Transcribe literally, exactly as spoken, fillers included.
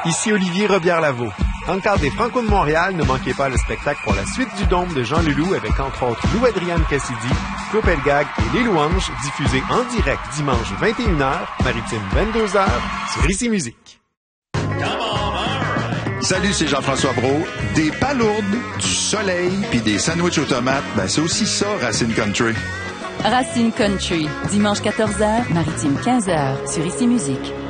Ici Olivier Robillard-Lavaux. Dans le cadre des Franco de Montréal, ne manquez pas le spectacle pour la suite du Dôme de Jean Leloup avec entre autres Lou-Adrienne Cassidy, Claude Pelgag et Les Louanges, diffusé en direct dimanche vingt et une heures, maritime vingt-deux heures, sur Ici Musique. Salut, c'est Jean-François Brault. Des palourdes, du soleil puis des sandwichs aux tomates, ben c'est aussi ça, Racine Country. Racine Country, dimanche quatorze heures, maritime quinze heures, sur Ici Musique.